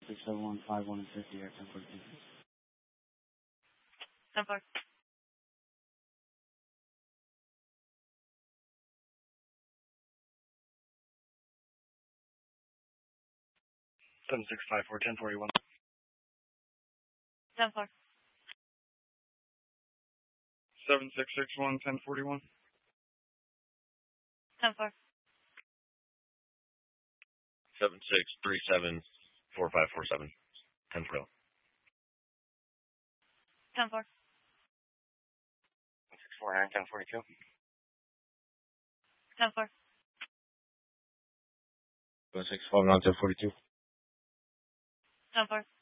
67151 and 50 air 1042. 10-4. 7654 1041. 10-4. 7661 1041. 10-4. 7637 4547. 10-4. 10-4. 649 1042. 10-4. 659 1042. 10-4.